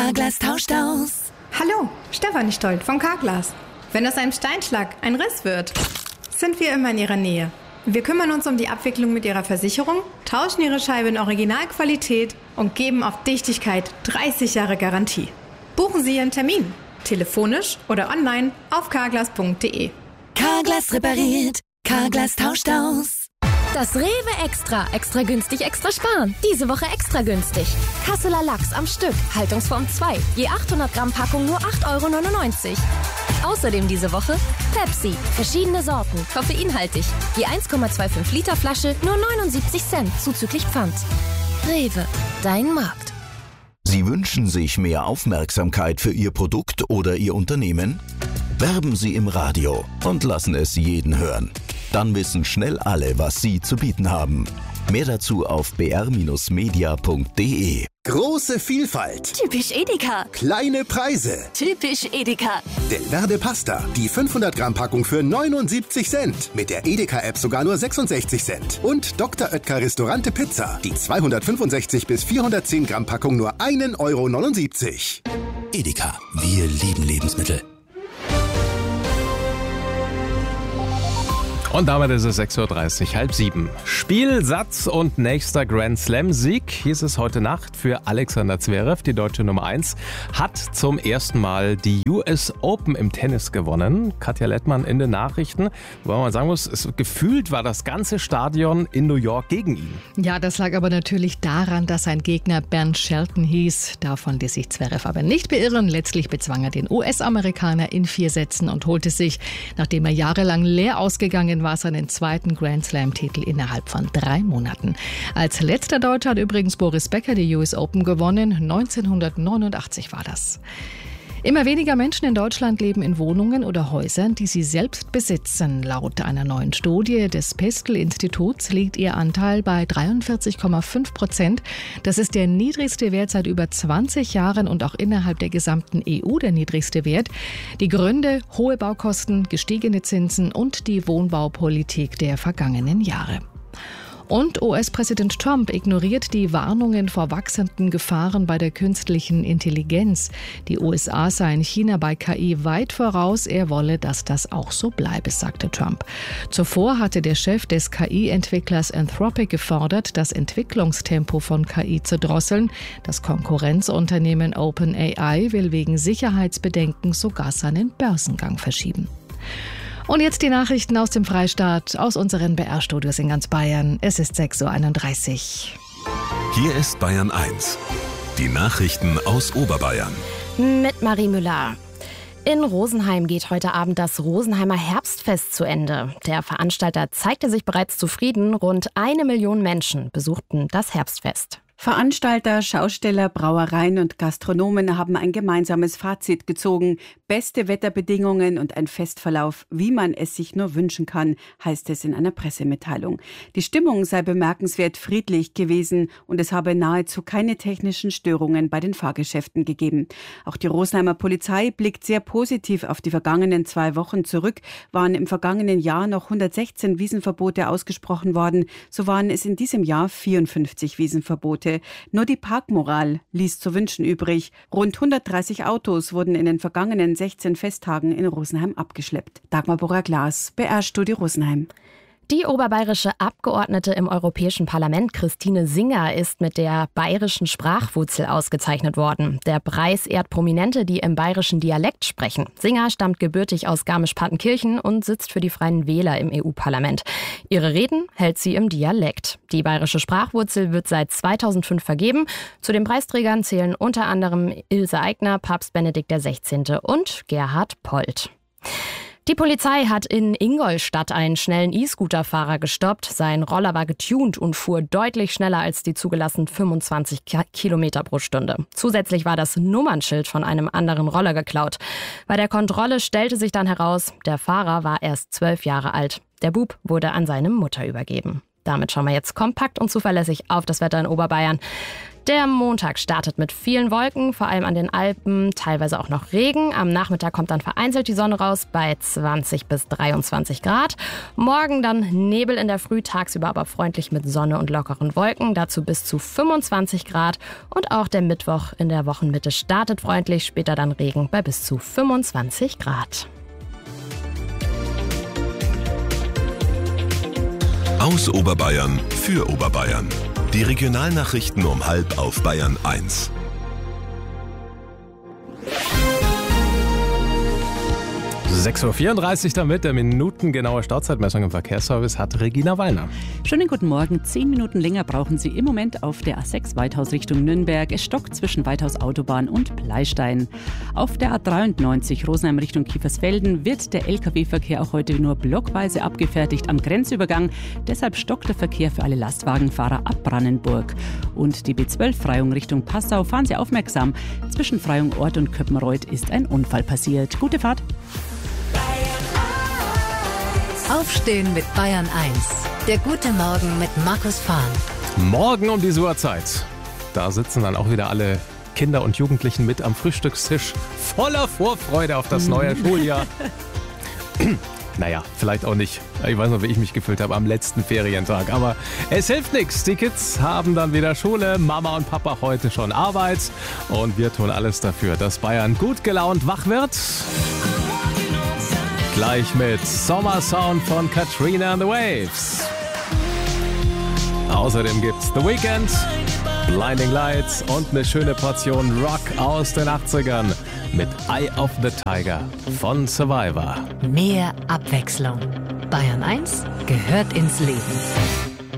Carglass tauscht aus. Hallo, Stefanie Stolt von Carglass. Wenn aus einem Steinschlag ein Riss wird, sind wir immer in Ihrer Nähe. Wir kümmern uns um die Abwicklung mit Ihrer Versicherung, tauschen Ihre Scheibe in Originalqualität und geben auf Dichtigkeit 30 Jahre Garantie. Buchen Sie Ihren Termin, telefonisch oder online auf carglass.de. Carglass repariert, Carglass tauscht aus. Das Rewe Extra. Extra günstig, extra sparen. Diese Woche extra günstig. Kasseler Lachs am Stück. Haltungsform 2. Je 800 Gramm Packung nur 8,99 €. Außerdem diese Woche Pepsi. Verschiedene Sorten. Koffeinhaltig. Je 1,25 Liter Flasche nur 79 Cent. Zuzüglich Pfand. Rewe. Dein Markt. Sie wünschen sich mehr Aufmerksamkeit für Ihr Produkt oder Ihr Unternehmen? Werben Sie im Radio und lassen es jeden hören. Dann wissen schnell alle, was Sie zu bieten haben. Mehr dazu auf br-media.de. Große Vielfalt. Typisch Edeka. Kleine Preise. Typisch Edeka. Delverde Pasta. Die 500 Gramm Packung für 79 Cent. Mit der Edeka-App sogar nur 66 Cent. Und Dr. Oetker Restaurante Pizza. Die 265 bis 410 Gramm Packung nur 1,79 €. Edeka, wir lieben Lebensmittel. Und damit ist es 6:30 Uhr, 6:30. Spiel, Satz und nächster Grand Slam-Sieg hieß es heute Nacht für Alexander Zverev. Die deutsche Nummer 1 hat zum ersten Mal die US Open im Tennis gewonnen. Katja Lettmann in den Nachrichten. Wobei man sagen muss, gefühlt war das ganze Stadion in New York gegen ihn. Ja, das lag aber natürlich daran, dass sein Gegner Bernd Shelton hieß. Davon ließ sich Zverev aber nicht beirren. Letztlich bezwang er den US-Amerikaner in 4 Sätzen und holte sich, nachdem er jahrelang leer ausgegangen war, seinen zweiten Grand Slam-Titel innerhalb von 3 Monaten. Als letzter Deutscher hat übrigens Boris Becker die US Open gewonnen. 1989 war das. Immer weniger Menschen in Deutschland leben in Wohnungen oder Häusern, die sie selbst besitzen. Laut einer neuen Studie des Pestel-Instituts liegt ihr Anteil bei 43,5%. Das ist der niedrigste Wert seit über 20 Jahren und auch innerhalb der gesamten EU der niedrigste Wert. Die Gründe: hohe Baukosten, gestiegene Zinsen und die Wohnbaupolitik der vergangenen Jahre. Und US-Präsident Trump ignoriert die Warnungen vor wachsenden Gefahren bei der künstlichen Intelligenz. Die USA seien China bei KI weit voraus. Er wolle, dass das auch so bleibe, sagte Trump. Zuvor hatte der Chef des KI-Entwicklers Anthropic gefordert, das Entwicklungstempo von KI zu drosseln. Das Konkurrenzunternehmen OpenAI will wegen Sicherheitsbedenken sogar seinen Börsengang verschieben. Und jetzt die Nachrichten aus dem Freistaat, aus unseren BR-Studios in ganz Bayern. Es ist 6:31 Uhr. Hier ist Bayern 1. Die Nachrichten aus Oberbayern. Mit Marie Müller. In Rosenheim geht heute Abend das Rosenheimer Herbstfest zu Ende. Der Veranstalter zeigte sich bereits zufrieden. Rund 1 Million Menschen besuchten das Herbstfest. Veranstalter, Schausteller, Brauereien und Gastronomen haben ein gemeinsames Fazit gezogen. Beste Wetterbedingungen und ein Festverlauf, wie man es sich nur wünschen kann, heißt es in einer Pressemitteilung. Die Stimmung sei bemerkenswert friedlich gewesen und es habe nahezu keine technischen Störungen bei den Fahrgeschäften gegeben. Auch die Rosenheimer Polizei blickt sehr positiv auf die vergangenen 2 Wochen zurück. Waren im vergangenen Jahr noch 116 Wiesenverbote ausgesprochen worden, so waren es in diesem Jahr 54 Wiesenverbote. Nur die Parkmoral ließ zu wünschen übrig. Rund 130 Autos wurden in den vergangenen 16 Festtagen in Rosenheim abgeschleppt. Dagmar Borrer-Glas, BR-Studio Rosenheim. Die oberbayerische Abgeordnete im Europäischen Parlament, Christine Singer, ist mit der bayerischen Sprachwurzel ausgezeichnet worden. Der Preis ehrt Prominente, die im bayerischen Dialekt sprechen. Singer stammt gebürtig aus Garmisch-Partenkirchen und sitzt für die Freien Wähler im EU-Parlament. Ihre Reden hält sie im Dialekt. Die bayerische Sprachwurzel wird seit 2005 vergeben. Zu den Preisträgern zählen unter anderem Ilse Aigner, Papst Benedikt XVI. Und Gerhard Polt. Die Polizei hat in Ingolstadt einen schnellen E-Scooter-Fahrer gestoppt. Sein Roller war getunt und fuhr deutlich schneller als die zugelassenen 25 Kilometer pro Stunde. Zusätzlich war das Nummernschild von einem anderen Roller geklaut. Bei der Kontrolle stellte sich dann heraus, der Fahrer war erst 12 Jahre alt. Der Bub wurde an seine Mutter übergeben. Damit schauen wir jetzt kompakt und zuverlässig auf das Wetter in Oberbayern. Der Montag startet mit vielen Wolken, vor allem an den Alpen, teilweise auch noch Regen. Am Nachmittag kommt dann vereinzelt die Sonne raus bei 20 bis 23 Grad. Morgen dann Nebel in der Früh, tagsüber aber freundlich mit Sonne und lockeren Wolken, dazu bis zu 25 Grad. Und auch der Mittwoch in der Wochenmitte startet freundlich, später dann Regen bei bis zu 25 Grad. Aus Oberbayern für Oberbayern. Die Regionalnachrichten um 12:30 auf Bayern 1. (6:34 Uhr) damit, der minutengenaue Stauzeitmessung im Verkehrsservice hat Regina Wallner. Schönen guten Morgen. 10 Minuten länger brauchen Sie im Moment auf der A6 Weithaus Richtung Nürnberg. Es stockt zwischen Weithaus Autobahn und Pleistein. Auf der A93 Rosenheim Richtung Kiefersfelden wird der Lkw-Verkehr auch heute nur blockweise abgefertigt am Grenzübergang. Deshalb stockt der Verkehr für alle Lastwagenfahrer ab Brannenburg. Und die B12 Freyung Richtung Passau, fahren Sie aufmerksam. Zwischen Freyung Ort und Köppenreuth ist ein Unfall passiert. Gute Fahrt. Aufstehen mit Bayern 1. Der gute Morgen mit Markus Fahn. Morgen um diese Uhrzeit. Da sitzen dann auch wieder alle Kinder und Jugendlichen mit am Frühstückstisch, voller Vorfreude auf das neue Schuljahr. Naja, vielleicht auch nicht. Ich weiß noch, wie ich mich gefühlt habe am letzten Ferientag. Aber es hilft nichts. Die Kids haben dann wieder Schule, Mama und Papa heute schon Arbeit. Und wir tun alles dafür, dass Bayern gut gelaunt wach wird. Gleich mit Sommersound von Katrina and the Waves. Außerdem gibt's The Weeknd, Blinding Lights und eine schöne Portion Rock aus den 80ern mit Eye of the Tiger von Survivor. Mehr Abwechslung. Bayern 1 gehört ins Leben.